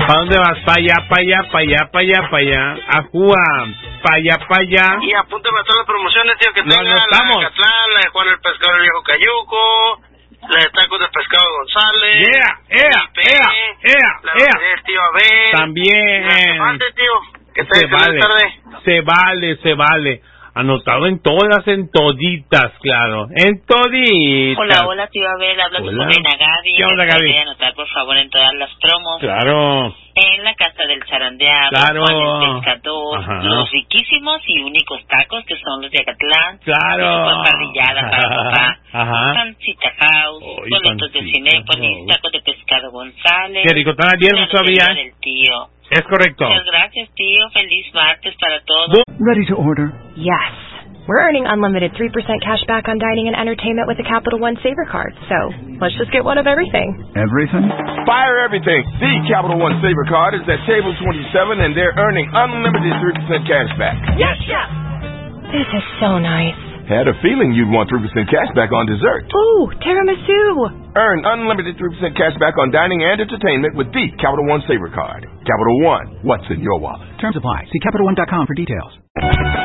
¿Para dónde vas? Para allá. Ajúa. Para allá. Y apúntame a todas las promociones, tío, que tenga. No estamos. La de Catlán, la de Juan el Pescador, el Viejo Cayuco, la de Tacos de Pescado González. La de Tío Abel. También. Tío, que Se vale. Anotado en todas, en toditas, claro. En toditas. Hola, tío Abel. Habla tu sobrina Gaby. ¿Qué onda, Gaby? Voy a anotar, por favor, en todas las promos. Claro. En la casa del zarandeado, claro. Juan el Pescador, Ajá. los riquísimos y únicos tacos que son los de Acatlán. Claro. Con parrillada para papá. Ajá. Pancita House, boletos de Cinépolis, tacos de Pescado González. Qué rico, ¿están abiertos todavía? Del tío. Es correcto. Muchas gracias, tío. Feliz martes para todos. Ready to order? Yes. We're earning unlimited 3% cash back on dining and entertainment with the Capital One Saver Card. So, let's just get one of everything. Everything? Fire everything. The Capital One Saver Card is at table 27 and they're earning unlimited 3% cash back. Yes, Chef! This is so nice. Had a feeling you'd want 3% cash back on dessert. Ooh, tiramisu! Earn unlimited 3% cash back on dining and entertainment with the Capital One Saver Card. Capital One, what's in your wallet? Terms apply. See CapitalOne.com for details.